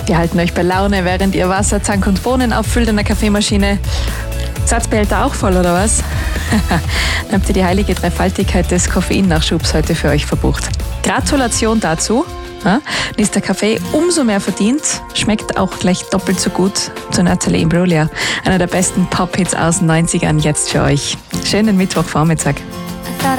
Die halten euch bei Laune, während ihr Wasser, Zank und Bohnen auffüllt in der Kaffeemaschine. Satzbehälter auch voll, oder was? Dann habt ihr die heilige Dreifaltigkeit des Koffeinnachschubs heute für euch verbucht. Gratulation dazu. Ja, dann ist der Kaffee umso mehr verdient, schmeckt auch gleich doppelt so gut zu Natalie Imbruglia. Einer der besten Pop-Hits aus den 90ern jetzt für euch. Schönen Mittwochvormittag.